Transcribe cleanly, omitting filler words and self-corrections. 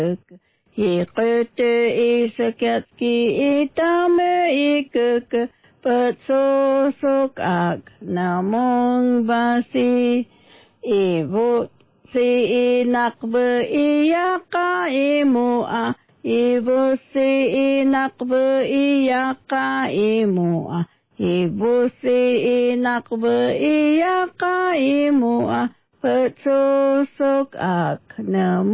Hikete isakatki itame ikeke patsosok ak namong basi ibu si inakbe iyaka imua ibu si inakbe iyaka imua ibu si inakbe iyaka imua patsosok ak namong